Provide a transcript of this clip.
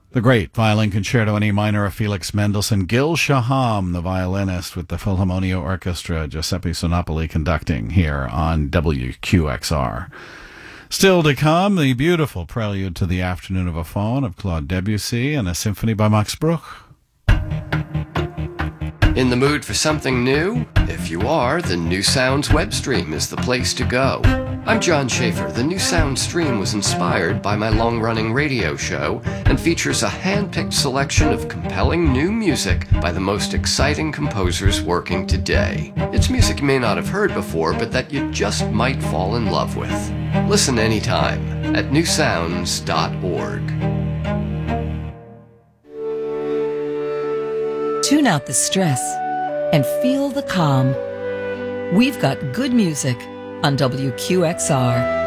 The great violin concerto in E minor of Felix Mendelssohn, Gil Shaham, the violinist, with the Philharmonia Orchestra, Giuseppe Sonopoli conducting here on WQXR. Still to come, the beautiful Prelude to the Afternoon of a Faun of Claude Debussy and a symphony by Max Bruch. In the mood for something new? If you are, the New Sounds web stream is the place to go. I'm John Schaefer. The New Sounds stream was inspired by my long-running radio show and features a hand-picked selection of compelling new music by the most exciting composers working today. It's music you may not have heard before, but that you just might fall in love with. Listen anytime at newsounds.org. Tune out the stress and feel the calm. We've got good music on WQXR.